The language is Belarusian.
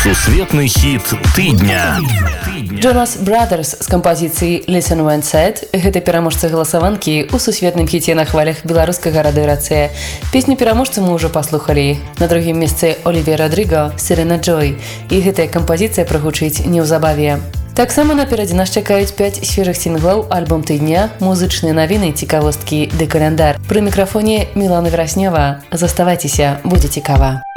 Сусветны хіт тыдня. Jonas Brothers з кампазіцыяй «Listen When Said» – гэта пераможцы галасаванкі ў сусветным хіце на хвалях беларускага радыёрацыя. Песню пераможцы мы ўжо паслухалі. На другім месцы Олівія Родрыго «Сирена Джой». І гэтая кампазіцыя прагучыць неўзабаве. Таксама наперадзе нас чакаюць 5 свежых сінглаў, альбом тыдня, музычныя навіны, цікавосткі ды каляндар. Пры мікрафоне Мілана Вераснёва. Заставайцеся, будзе цікава.